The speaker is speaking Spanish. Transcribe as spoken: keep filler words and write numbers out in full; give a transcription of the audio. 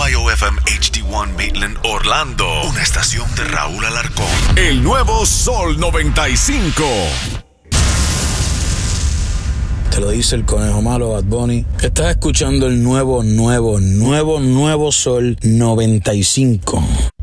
W I O F M H D uno Maitland, Orlando. Una estación de Raúl Alarcón. El nuevo Sol noventa y cinco. Te lo dice el conejo malo, Bad Bunny. Estás escuchando el nuevo, nuevo, nuevo, nuevo Sol noventa y cinco.